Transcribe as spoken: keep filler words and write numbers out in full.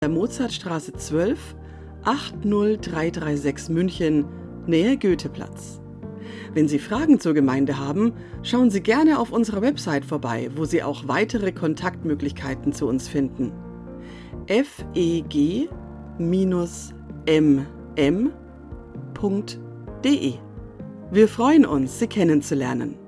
der Mozartstraße zwölf, acht null drei drei sechs München, Nähe Goetheplatz. Wenn Sie Fragen zur Gemeinde haben, schauen Sie gerne auf unserer Website vorbei, wo Sie auch weitere Kontaktmöglichkeiten zu uns finden. f e g m m punkt d e. Wir freuen uns, Sie kennenzulernen.